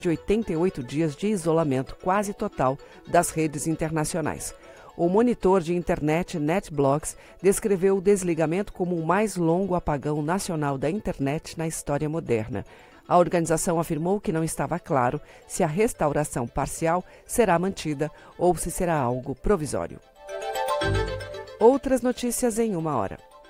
de 88 dias de isolamento quase total das redes internacionais. O monitor de internet NetBlocks descreveu o desligamento como o mais longo apagão nacional da internet na história moderna. A organização afirmou que não estava claro se a restauração parcial será mantida ou se será algo provisório. Outras notícias em 1 hora.